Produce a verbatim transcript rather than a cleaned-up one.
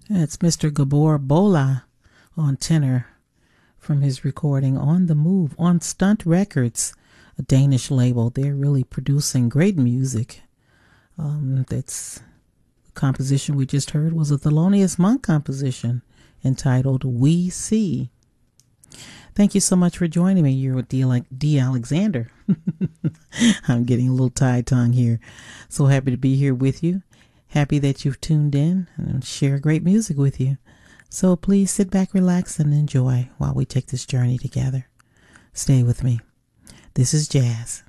That's Mister Gabor Bola on tenor from his recording On the Move on Stunt Records, a Danish label. They're really producing great music. Um, that's the composition we just heard was a Thelonious Monk composition entitled We See. Thank you so much for joining me. You're with D. D. Alexander. I'm getting a little tie-tongue here. So happy to be here with you. Happy that you've tuned in and share great music with you. So please sit back, relax, and enjoy while we take this journey together. Stay with me. This is Jazz.